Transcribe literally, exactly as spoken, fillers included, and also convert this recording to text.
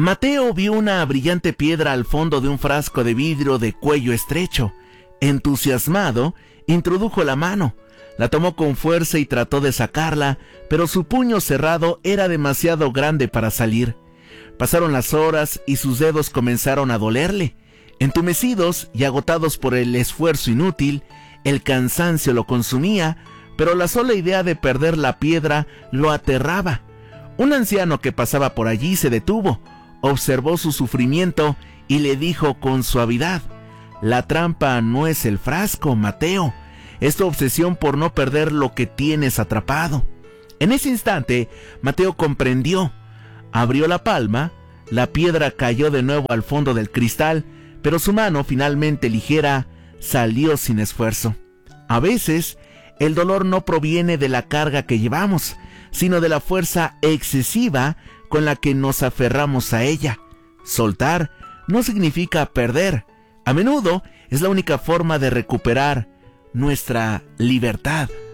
Mateo vio una brillante piedra al fondo de un frasco de vidrio de cuello estrecho. Entusiasmado, introdujo la mano, la tomó con fuerza y trató de sacarla, pero su puño cerrado era demasiado grande para salir. Pasaron las horas y sus dedos comenzaron a dolerle. Entumecidos y agotados por el esfuerzo inútil, el cansancio lo consumía, pero la sola idea de perder la piedra lo aterraba. Un anciano que pasaba por allí se detuvo, observó su sufrimiento y le dijo con suavidad: «La trampa no es el frasco, Mateo, es tu obsesión por no perder lo que tienes atrapado». En ese instante, Mateo comprendió. Abrió la palma, la piedra cayó de nuevo al fondo del cristal, pero su mano, finalmente ligera, salió sin esfuerzo. A veces, el dolor no proviene de la carga que llevamos, sino de la fuerza excesiva con la que nos aferramos a ella. Soltar no significa perder. A menudo es la única forma de recuperar nuestra libertad.